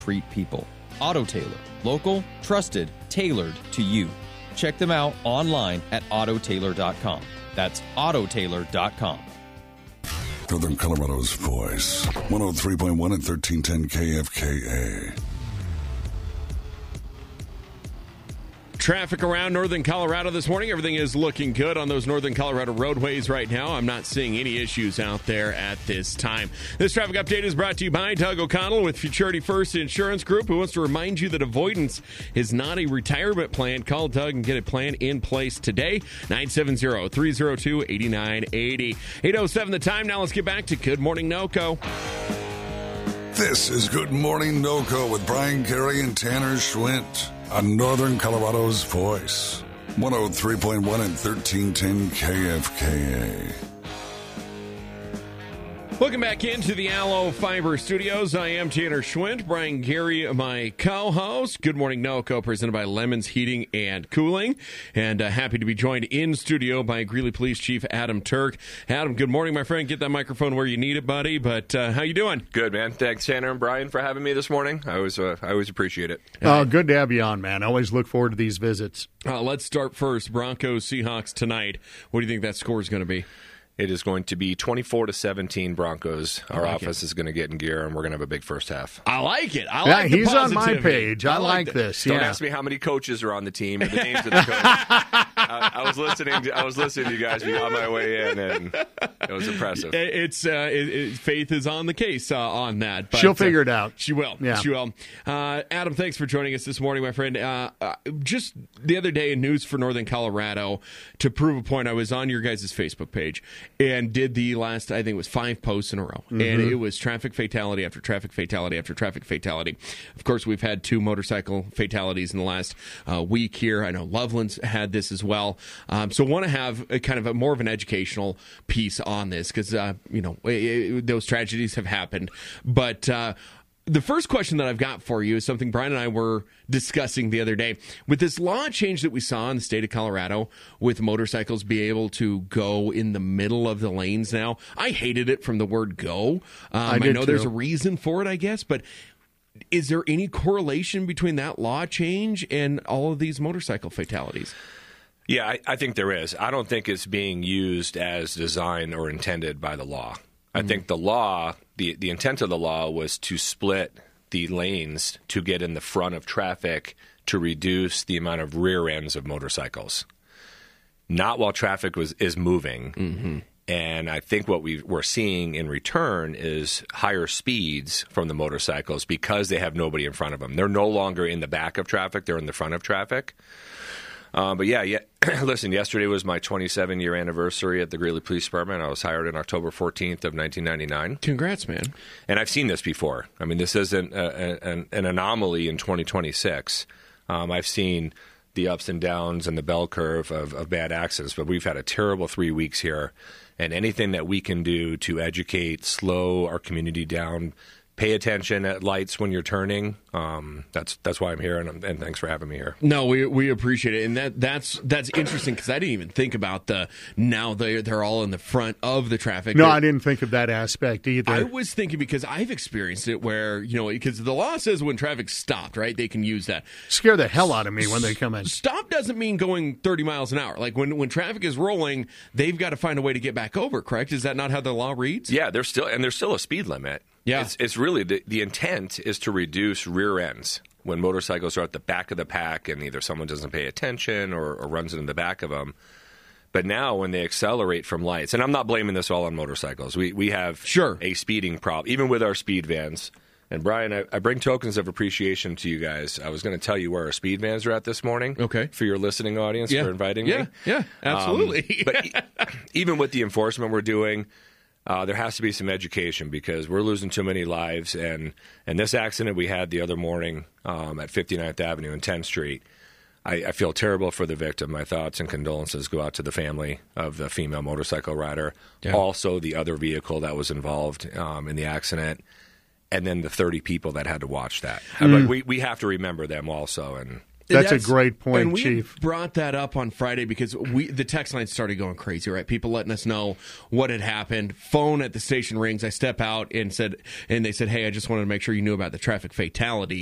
treat people. Auto Tailor. Local, trusted, tailored to you. Check them out online at autotailor.com. That's autotailor.com. Northern Colorado's voice. 103.1 and 1310 KFKA. Traffic around Northern Colorado this morning. Everything is looking good on those Northern Colorado roadways right now. I'm not seeing any issues out there at this time. This traffic update is brought to you by Doug O'Connell with Futurity First Insurance Group, who wants to remind you that avoidance is not a retirement plan. Call Doug and get a plan in place today. 970-302-8980. 8:07 the time. Now let's get back to Good Morning NOCO. This is Good Morning NOCO with Brian Carey and Tanner Schwint on Northern Colorado's voice. 103.1 and 1310 KFKA. Welcome back into the Allo Fiber Studios. I am Tanner Schwint. Brian Gary, my co-host. Good Morning NOCO, presented by Lemons Heating and Cooling. And happy to be joined in studio by Greeley Police Chief Adam Turk. Adam, good morning, my friend. Get that microphone where you need it, buddy. But how you doing? Good, man. Thanks, Tanner and Brian, for having me this morning. I always appreciate it. Good to have you on, man. I always look forward to these visits. Let's start first. Broncos, Seahawks tonight. What do you think that score is going to be? It is going to be 24-17 Broncos. Our office is going to get in gear, and we're going to have a big first half. I like it. I like he's the on my positivity. page. I like this. Don't ask me how many coaches are on the team or the names of the coaches. I was listening to you guys on my way in, and it was impressive. Faith is on the case on that. But, she'll figure it out. She will. Yeah. She will. Adam, thanks for joining us this morning, my friend. Just the other day in News for Northern Colorado, to prove a point, I was on your guys' Facebook page and did the last, I think it was 5 posts in a row. Mm-hmm. And it was traffic fatality after traffic fatality after traffic fatality. Of course, we've had 2 motorcycle fatalities in the last week here. I know Loveland's had this as well. So I want to have a kind of a more of an educational piece on this because, those tragedies have happened. But the first question that I've got for you is something Brian and I were discussing the other day. With this law change that we saw in the state of Colorado with motorcycles be able to go in the middle of the lanes now, I hated it from the word go. I know there's a reason for it, I guess, but is there any correlation between that law change and all of these motorcycle fatalities? Yeah, I think there is. I don't think it's being used as designed or intended by the law. I think the law, the intent of the law was to split the lanes to get in the front of traffic to reduce the amount of rear ends of motorcycles. Not while traffic is moving. Mm-hmm. And I think what we're seeing in return is higher speeds from the motorcycles because they have nobody in front of them. They're no longer in the back of traffic. They're in the front of traffic. Listen, yesterday was my 27-year anniversary at the Greeley Police Department. I was hired on October 14th of 1999. Congrats, man. And I've seen this before. I mean, this isn't an anomaly in 2026. I've seen the ups and downs and the bell curve of bad accidents, but we've had a terrible 3 weeks here. And anything that we can do to educate, slow our community down, pay attention at lights when you're turning. That's why I'm here, and thanks for having me here. No, we appreciate it, and that's interesting because I didn't even think about now they're all in the front of the traffic. No, I didn't think of that aspect either. I was thinking because I've experienced it where because the law says when traffic stopped, right, they can use that. Scare the hell out of me when they come in. Stop doesn't mean going 30 miles an hour. Like when traffic is rolling, they've got to find a way to get back over. Correct? Is that not how the law reads? Yeah, there's still a speed limit. Yeah. It's really the intent is to reduce rear ends when motorcycles are at the back of the pack and either someone doesn't pay attention or runs into the back of them. But now when they accelerate from lights, and I'm not blaming this all on motorcycles. We have a speeding problem, even with our speed vans. And Brian, I bring tokens of appreciation to you guys. I was going to tell you where our speed vans are at this morning. Okay. For your listening audience, for inviting me. Yeah, absolutely. But even with the enforcement we're doing, there has to be some education because we're losing too many lives. And this accident we had the other morning at 59th Avenue and 10th Street, I feel terrible for the victim. My thoughts and condolences go out to the family of the female motorcycle rider, also the other vehicle that was involved in the accident, and then the 30 people that had to watch that. But we have to remember them also. And That's a great point, and we Chief. Brought that up on Friday because the text line started going crazy, right? People letting us know what had happened. Phone at the station rings. I step out and they said, "Hey, I just wanted to make sure you knew about the traffic fatality."